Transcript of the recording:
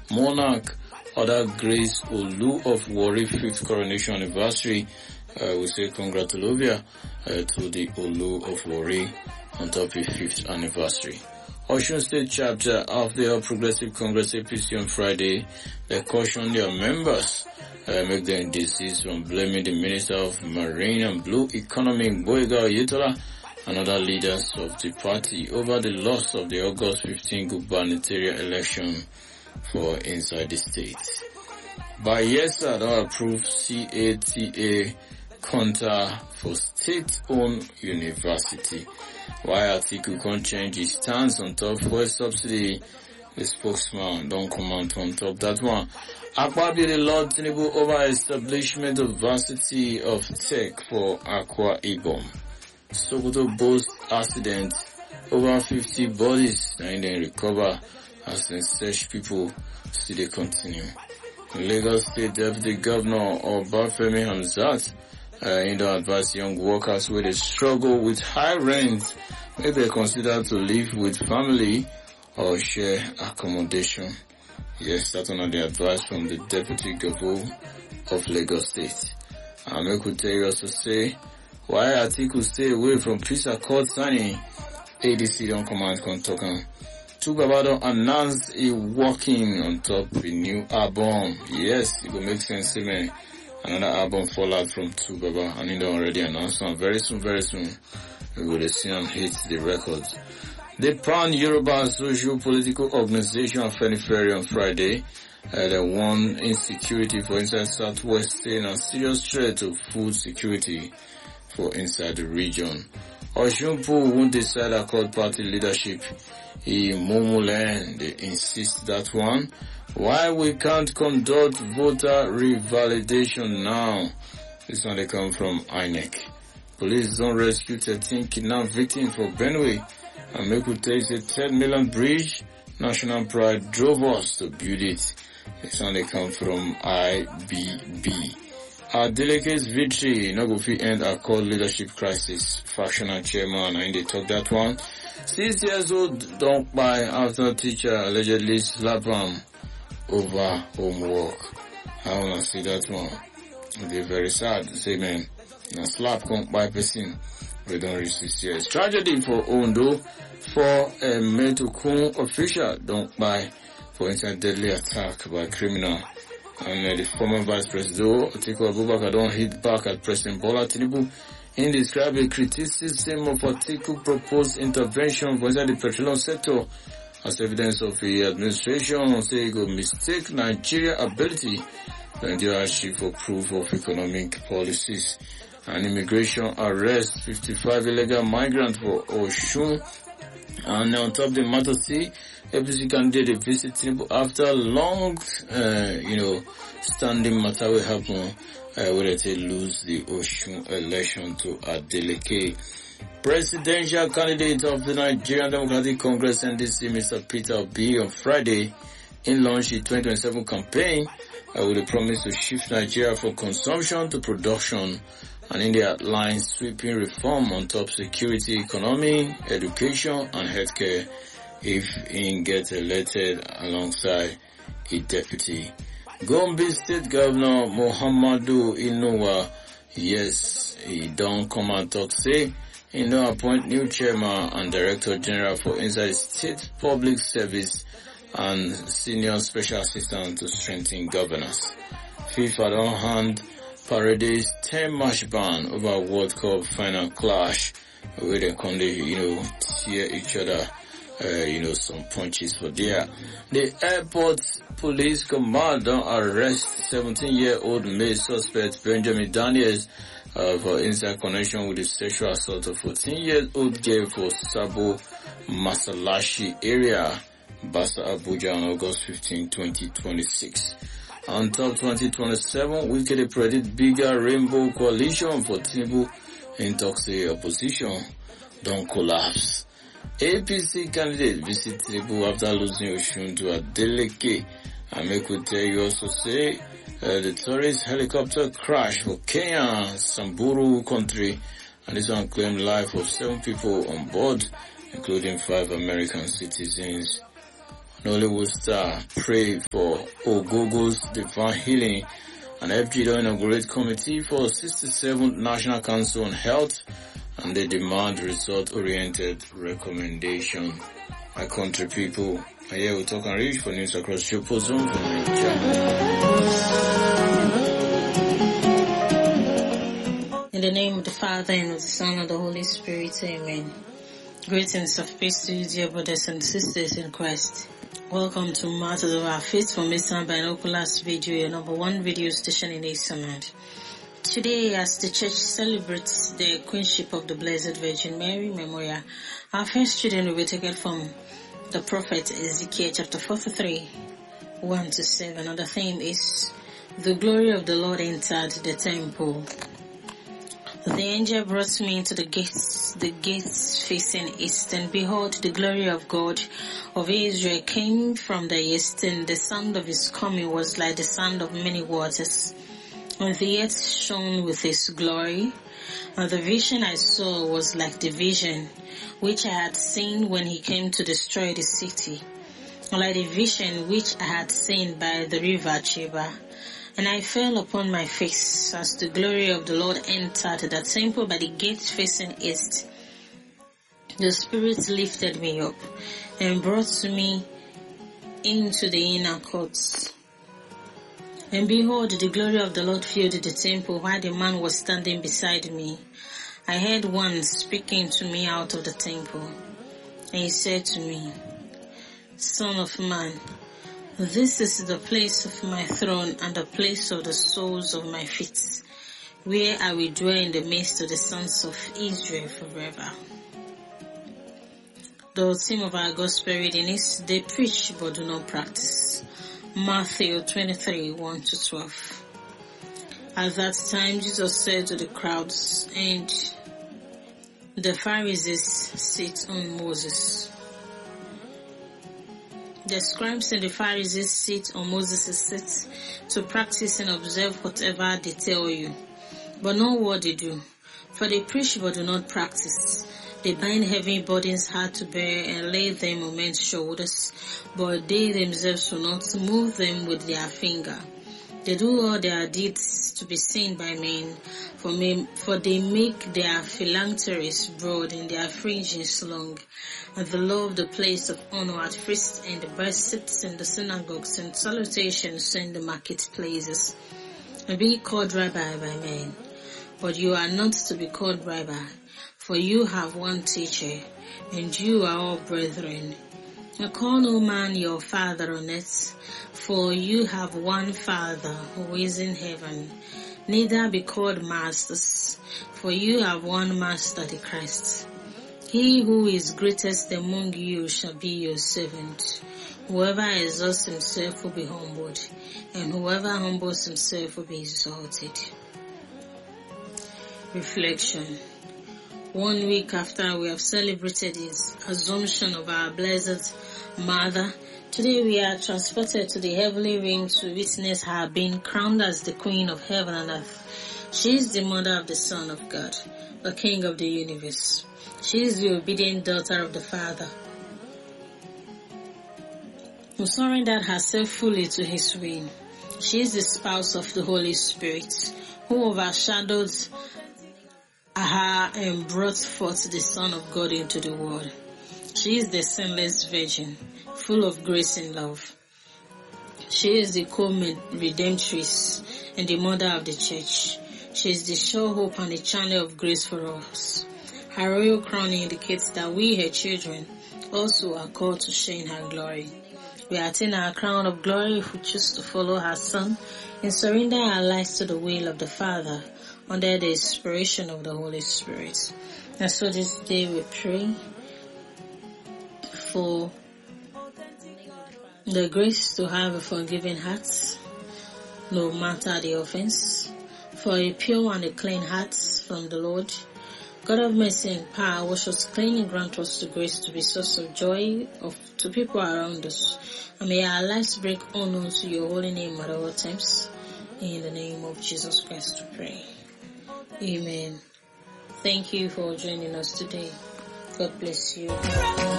monarch, other Grace Olu of Warri 5th coronation anniversary. We say congratulations to the Olu of Warri on top of 5th anniversary. Osun State chapter of the All Progressive Congress APC on Friday, they cautioned their members make them desist from blaming the Minister of Marine and Blue Economy Gboyega Oyetola and other leaders of the party over the loss of the August 15 gubernatorial election for inside the state. Bayelsa don't approve CATA counter for state-owned university. While Atiku can't change his stance on top fuel subsidy, the spokesman don't comment on top that one. Akpabio the Lord Tinubu over establishment of varsity of tech for Akwa Ibom. Sokoto boast accident, over 50 bodies and then recover as they search people still they continue. Lagos State Deputy Governor Obafemi Hamzat advise young workers where they struggle with high rent, if they consider to live with family or share accommodation. Yes, that's one of the advice from the Deputy Governor of Lagos State. I could tell you also say, why Atiku stay away from peace accord signing, ADC don't command Kontokan. Tugabado announced a working on top of a new album. Yes, it will make sense to me. Another album fallout from Tugaba, and it already announced one. Very soon, we will see him hit the records. The Pan Yoruba Social Political Organization of Afenifere on Friday, they warned insecurity for inside Southwest State and serious threat to food security for inside the region. Oshunpu won't decide accord party leadership. They insist that one. Why we can't conduct voter revalidation now? This one they come from INEC. Police don't rescue 13 kidnapped victims for Benue. And Meku takes a 10 million bridge. National pride drove us to build it. This one they come from IBB. Our delegates' victory no go fit end our core leadership crisis. Fractional chairman and they talk that one. 6 years old don't buy after teacher allegedly slap him over homework. I wanna see that one. They're very sad. Say man, na slap can't buy person. We don't reach 6 years. Tragedy for Ondo for a Metokun official don't buy for instant deadly attack by criminal. And the former Vice President Atiku Abubakar don't hit back at President Bola Tinubu in describe a criticism of Atiku proposed intervention for inside the petroleum sector as evidence of the administration say it go mistake Nigeria ability to endure hardship for proof of economic policies. And immigration arrest 55 illegal migrants for Osun. And on top of the matter, see, APC candidate visit Tinubu after long, standing matter will happen whether they lose the Osun election to Adeleke. Presidential candidate of the Nigerian Democratic Congress NDC, Mr. Peter Obi, on Friday, in launched the 2027 campaign with a promise to shift Nigeria from consumption to production, and in the outline sweeping reform on top security, economy, education, and healthcare if he gets elected alongside a deputy. Gombe State Governor Muhammadu Inuwa, yes, he don't come and talk, say, he now appoint new chairman and director general for inside state public service and senior special assistant to strengthen governance. FIFA don't hand Paredes 10 match ban over World Cup final clash where they come tear each other, some punches for there. The airport police command don't arrest 17-year-old male suspect Benjamin Daniels for inside connection with the sexual assault of 14-year-old girl for Sabo Masalashi area, Basa Abuja on August 15, 2026. On top 2027, we can predict bigger rainbow coalition for Tinubu in Toxic opposition don't collapse. APC candidate visit Tinubu after losing Osun to Adeleke. I could tell you also say the tourist helicopter crash for Kenya, Samburu country, and this one claimed life of 7 people on board, including 5 American citizens. Nollywood star pray for Ogogo's divine healing, and FGDO inaugurate committee for 67th National Council on Health, and they demand result-oriented recommendation. My country people, I here we talk and reach for news across your zone from In the name of the Father, and of the Son, and of the Holy Spirit, amen. Greetings of peace to you, dear brothers and sisters in Christ. Welcome to Matters of Our Faith from Eastern Binoculars Video, your number one radio station in Easternland. Today, as the church celebrates the Queenship of the Blessed Virgin Mary Memorial, our first reading will be taken from the prophet Ezekiel chapter 43, 1-7, and the theme is, The glory of the Lord entered the temple. The angel brought me into the gates facing east, and behold, the glory of God of Israel came from the east, and the sound of his coming was like the sound of many waters. And the earth shone with his glory, and the vision I saw was like the vision which I had seen when he came to destroy the city, like the vision which I had seen by the river Chebar. And I fell upon my face as the glory of the Lord entered the temple by the gate facing east. The Spirit lifted me up and brought me into the inner courts. And behold, the glory of the Lord filled the temple while the man was standing beside me. I heard one speaking to me out of the temple. And he said to me, Son of man, this is the place of my throne and the place of the soles of my feet, where I will dwell in the midst of the sons of Israel forever. The theme of our gospel reading is, They preach but do not practice. Matthew 23, 1-12. At that time, Jesus said to the crowds, and the Pharisees sit on Moses. The scribes and the Pharisees sit on Moses' seat to practice and observe whatever they tell you, but not what they do. For they preach but do not practice. They bind heavy burdens hard to bear and lay them on men's shoulders, but they themselves will not move them with their finger. They do all their deeds to be seen by men, for they make their phylacteries broad and their fringes long, and the law of the place of honor at feasts and the best sits in the synagogues and salutations in the marketplaces, and be called rabbi by men. But you are not to be called rabbi, for you have one teacher, and you are all brethren. And call no man your father on earth, for you have one Father who is in heaven. Neither be called masters, for you have one Master, the Christ. He who is greatest among you shall be your servant. Whoever exalts himself will be humbled, and whoever humbles himself will be exalted. Reflection. 1 week after we have celebrated the Assumption of our Blessed Mother, today we are transported to the heavenly realm to witness her being crowned as the Queen of Heaven and Earth. She is the Mother of the Son of God, the King of the universe. She is the obedient daughter of the Father, who surrendered herself fully to His will. She is the spouse of the Holy Spirit, who overshadowed her and brought forth the Son of God into the world. She is the sinless Virgin, full of grace and love. She is the co-redemptress and the mother of the church. She is the sure hope and the channel of grace for us. Her royal crown indicates that we, her children, also are called to share in her glory. We attain our crown of glory if we choose to follow her Son and surrender our lives to the will of the Father under the inspiration of the Holy Spirit. And so this day we pray for the grace to have a forgiving heart, no matter the offense, for a pure and a clean heart from the Lord. God of mercy and power, wash us clean and grant us the grace to be source of joy to people around us. And may our lives break honor to your holy name at all times. In the name of Jesus Christ we pray. Amen. Thank you for joining us today. God bless you.